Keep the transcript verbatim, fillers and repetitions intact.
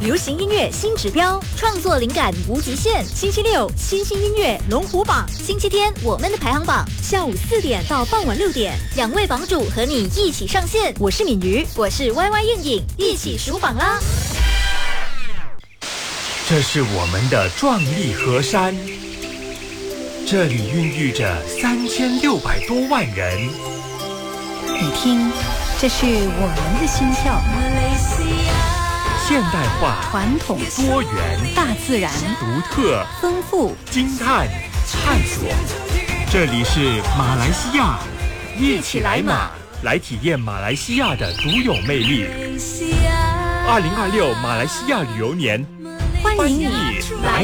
流行音乐新指标，创作灵感无极限。星期六新兴音乐龙虎榜，星期天我们的排行榜，下午四点到傍晚六点，两位榜主和你一起上线。我是敏瑜，我是 Y Y 应影，一起数榜啦！ 这是我们的壮丽河山，这里孕育着三千六百多万人。 你听，这是我们的心跳。 现代化、 传统、 多元、 大自然、 独特、 丰富、 惊叹、探索。这里是马来西亚，一起来马，来体验马来西亚的独有魅力。二零二六马来西亚旅游年， 欢迎你来